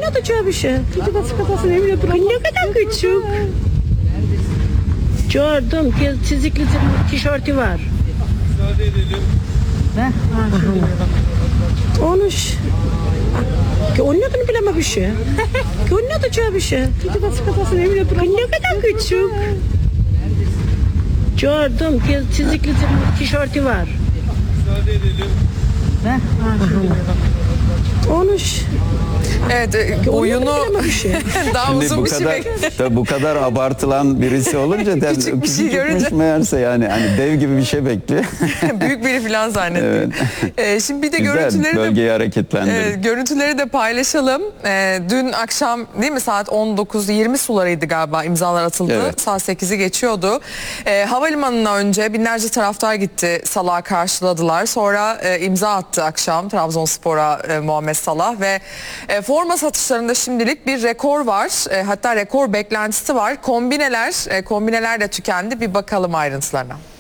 oynatacağı bir şey. Ne kadar küçük. Gördüm. Çizikli tişörtü var. Müsaade edelim. Konuş. Oynadığını bileme bir şey. Oynatacağı bir şey. Ne kadar küçük. Gördüm. Çizikli tişörtü var. Müsaade edelim. Konuş. Evet, boyunu daha Şimdi uzun bu bir şey kadar bekliyorum. bu kadar abartılan birisi olunca Küçük bir şey görünce. meğerse yani hani dev gibi bir şey bekliyor. Büyük biri falan zannettim. Şimdi bir de Güzel, görüntüleri de bölgeyi hareketlendirin. görüntüleri de paylaşalım. Dün akşam değil mi saat 19:20 sularıydı galiba imzalar atıldı. Evet. Saat 8'i geçiyordu. Havalimanına önce binlerce taraftar gitti. Salah'ı karşıladılar. Sonra imza attı akşam Trabzonspor'a Muhammed Salah ve forma satışlarında şimdilik bir rekor var. Hatta rekor beklentisi var. Kombineler de tükendi. Bir bakalım ayrıntılarına.